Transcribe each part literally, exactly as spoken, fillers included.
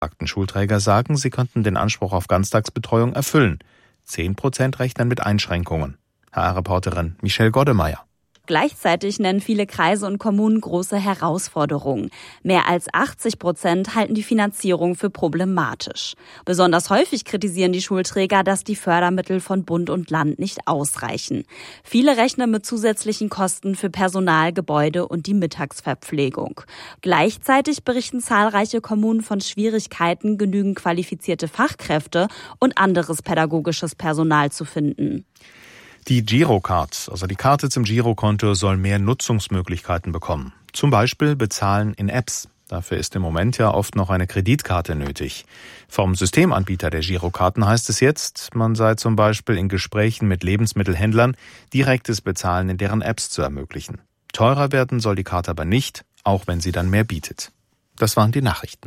Schulträger sagen, sie könnten den Anspruch auf Ganztagsbetreuung erfüllen. Zehn Prozent rechnen mit Einschränkungen. H R-Reporterin Michelle Goddemeyer. Gleichzeitig nennen viele Kreise und Kommunen große Herausforderungen. Mehr als achtzig Prozent halten die Finanzierung für problematisch. Besonders häufig kritisieren die Schulträger, dass die Fördermittel von Bund und Land nicht ausreichen. Viele rechnen mit zusätzlichen Kosten für Personal, Gebäude und die Mittagsverpflegung. Gleichzeitig berichten zahlreiche Kommunen von Schwierigkeiten, genügend qualifizierte Fachkräfte und anderes pädagogisches Personal zu finden. Die Girocard, also die Karte zum Girokonto, soll mehr Nutzungsmöglichkeiten bekommen. Zum Beispiel bezahlen in Apps. Dafür ist im Moment ja oft noch eine Kreditkarte nötig. Vom Systemanbieter der Girokarten heißt es jetzt, man sei zum Beispiel in Gesprächen mit Lebensmittelhändlern, direktes Bezahlen in deren Apps zu ermöglichen. Teurer werden soll die Karte aber nicht, auch wenn sie dann mehr bietet. Das waren die Nachrichten.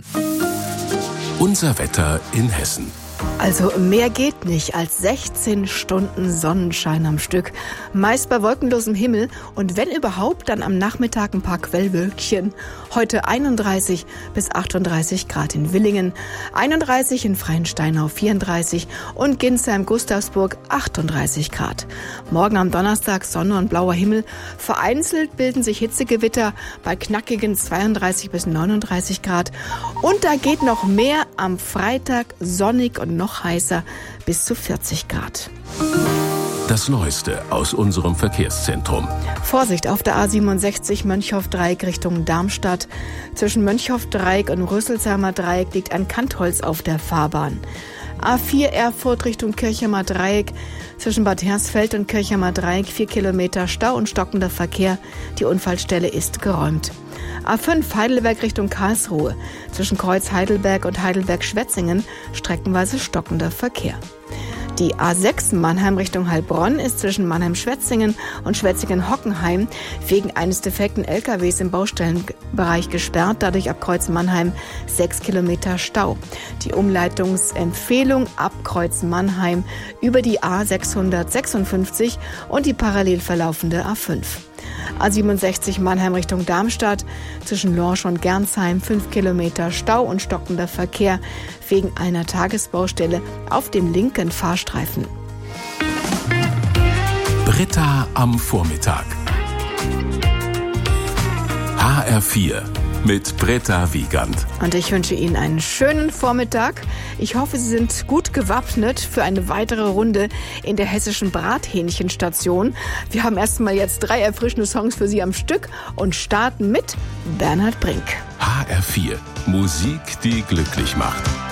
Unser Wetter in Hessen. Also mehr geht nicht als sechzehn Stunden Sonnenschein am Stück. Meist bei wolkenlosem Himmel und wenn überhaupt, dann am Nachmittag ein paar Quellwölkchen. Heute einunddreißig bis achtunddreißig Grad in Willingen, einunddreißig in Freiensteinau, vierunddreißig und Ginsheim-Gustavsburg achtunddreißig Grad. Morgen am Donnerstag Sonne und blauer Himmel. Vereinzelt bilden sich Hitzegewitter bei knackigen zweiunddreißig bis neununddreißig Grad. Und da geht noch mehr am Freitag, sonnig und noch heißer bis zu vierzig Grad. Das Neueste aus unserem Verkehrszentrum. Vorsicht auf der A siebenundsechzig Mönchhoff-Dreieck Richtung Darmstadt. Zwischen Mönchhoff-Dreieck und Rüsselsheimer Dreieck liegt ein Kantholz auf der Fahrbahn. A vier Erfurt Richtung Kirchheimer Dreieck. Zwischen Bad Hersfeld und Kirchheimer Dreieck vier Kilometer Stau und stockender Verkehr. Die Unfallstelle ist geräumt. A fünf Heidelberg Richtung Karlsruhe. Zwischen Kreuz Heidelberg und Heidelberg-Schwetzingen streckenweise stockender Verkehr. Die A sechs Mannheim Richtung Heilbronn ist zwischen Mannheim-Schwetzingen und Schwetzingen-Hockenheim wegen eines defekten L K Ws im Baustellenbereich gesperrt. Dadurch ab Kreuz Mannheim sechs Kilometer Stau. Die Umleitungsempfehlung ab Kreuz Mannheim über die A sechshundertsechsundfünfzig und die parallel verlaufende A fünf. A siebenundsechzig Mannheim Richtung Darmstadt, zwischen Lorsch und Gernsheim fünf Kilometer Stau und stockender Verkehr wegen einer Tagesbaustelle auf dem linken Fahrstreifen. Britta am Vormittag. H R vier mit Britta Wiegand. Und ich wünsche Ihnen einen schönen Vormittag. Ich hoffe, Sie sind gut gewappnet für eine weitere Runde in der hessischen Brathähnchenstation. Wir haben erstmal jetzt drei erfrischende Songs für Sie am Stück und starten mit Bernhard Brink. H R vier. Musik, die glücklich macht.